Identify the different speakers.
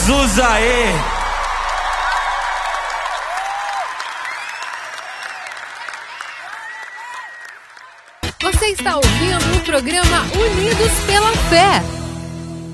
Speaker 1: Jesus, aê!
Speaker 2: Você está ouvindo o programa Unidos pela Fé.